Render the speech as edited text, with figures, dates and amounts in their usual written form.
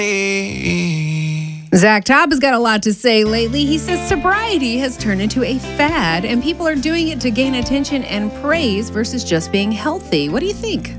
Zach Top has got a lot to say lately. He says sobriety has turned into a fad and people are doing it to gain attention and praise versus just being healthy. What do you think?